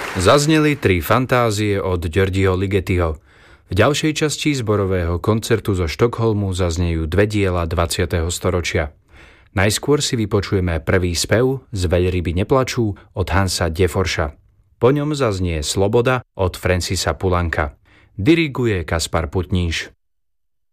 Zazneli 3 fantázie od Györgyho Ligetyho. V ďalšej časti zborového koncertu zo Štokholmu zaznejú 2 diela 20. storočia. Najskôr si vypočujeme prvý spev Z Veľryby neplačú od Hansa Deforša. Po ňom zaznie Sloboda od Francisa Poulenca. Diriguje Kaspar Putníš.